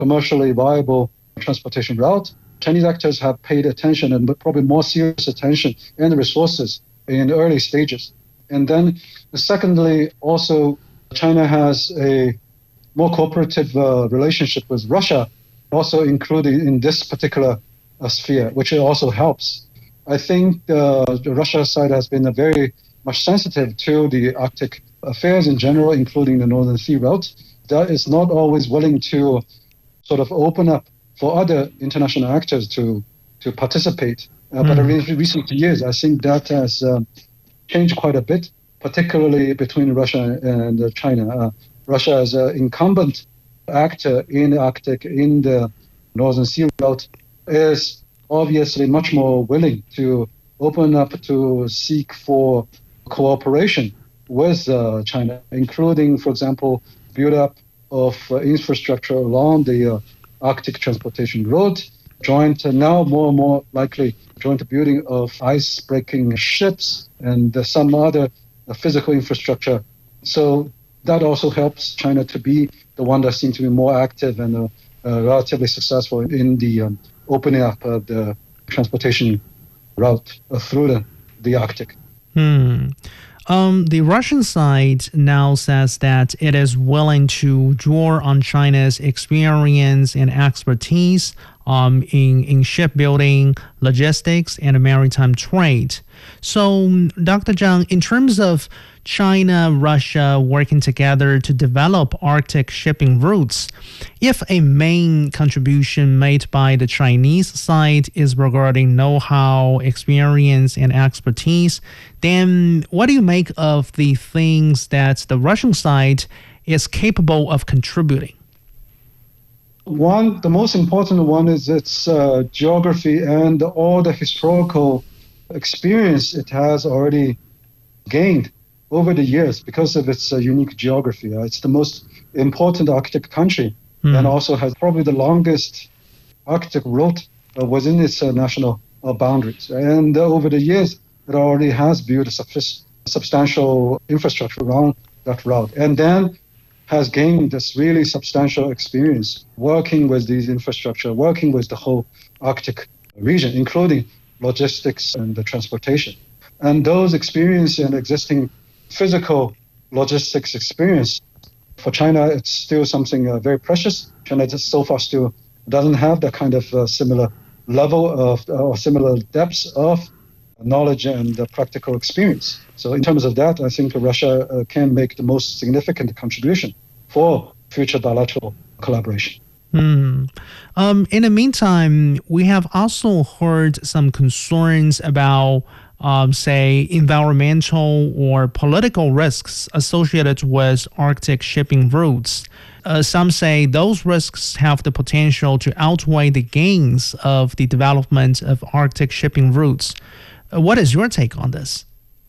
commercially viable transportation route. Chinese actors have paid attention and probably more serious attention and resources in early stages. And then secondly, also China has a more cooperative relationship with Russia, also included in this particular sphere, which also helps. I think the Russia side has been very much sensitive to the Arctic affairs in general, including the Northern Sea route. That is not always willing to sort of open up for other international actors to participate. But in recent years, I think that has changed quite a bit, particularly between Russia and China. Russia as an incumbent actor in the Arctic, in the Northern Sea route, is obviously much more willing to open up to seek for cooperation with China, including, for example, build up of infrastructure along the Arctic transportation route, now more and more likely joint building of ice-breaking ships and some other physical infrastructure. So that also helps China to be the one that seems to be more active and relatively successful in the opening up of the transportation route through the Arctic. The Russian side now says that it is willing to draw on China's experience and expertise in shipbuilding, logistics, and maritime trade. So, Dr. Zhang, in terms of China, Russia working together to develop Arctic shipping routes, if a main contribution made by the Chinese side is regarding know-how, experience, and expertise, then what do you make of the things that the Russian side is capable of contributing? The most important one is its geography and all the historical experience it has already gained over the years because of its unique geography. It's the most important Arctic country and also has probably the longest Arctic route within its national boundaries. And over the years, it already has built substantial infrastructure around that route. And then has gained this really substantial experience working with these infrastructure, working with the whole Arctic region, including logistics and the transportation. And those experience and existing physical logistics experience, for China, it's still something very precious. China just so far still doesn't have that kind of similar level of or similar depths of knowledge and practical experience. So in terms of that, I think Russia can make the most significant contribution for future bilateral collaboration. In the meantime, we have also heard some concerns about, say, environmental or political risks associated with Arctic shipping routes. Some say those risks have the potential to outweigh the gains of the development of Arctic shipping routes. What is your take on this?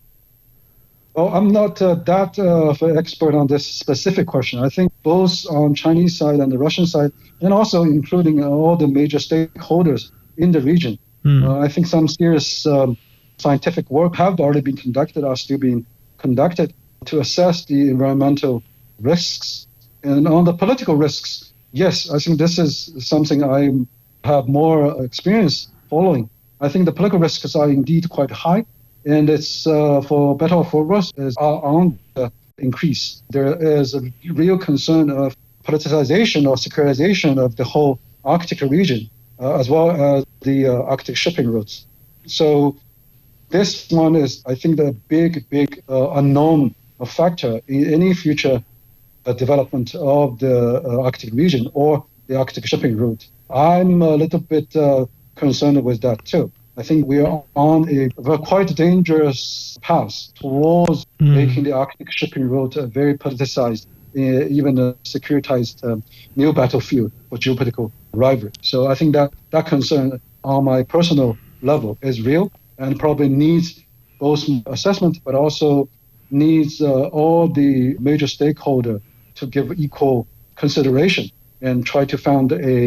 Well, I'm not that of an expert on this specific question. I think both on Chinese side and the Russian side, and also including all the major stakeholders in the region, I think some serious scientific work have already been conducted, are still being conducted to assess the environmental risks. And on the political risks, yes, I think this is something I have more experience following. I think the political risks are indeed quite high. And it's for better or for worse, is on the increase. There is a real concern of politicization or securitization of the whole Arctic region, as well as the Arctic shipping routes. So this one is, I think, the big unknown factor in any future development of the Arctic region or the Arctic shipping route. I'm a little bit concerned with that too. I think we are on a quite dangerous path towards making the Arctic shipping route a very politicized, even a securitized new battlefield for geopolitical rivalry. So I think that concern on my personal level is real and probably needs both assessment, but also needs all the major stakeholders to give equal consideration and try to find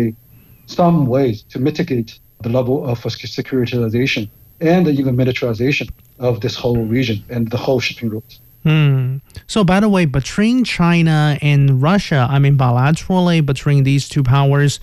some ways to mitigate the level of securitization and even militarization of this whole region and the whole shipping route. So, by the way, between China and Russia, I mean bilaterally between these two powers,